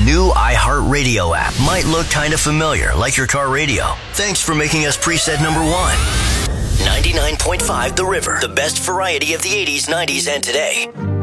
new iHeartRadio app might look kind of familiar, like your car radio. Thanks for making us preset number 1. 99.5 The River, the best variety of the 80s, 90s, and today.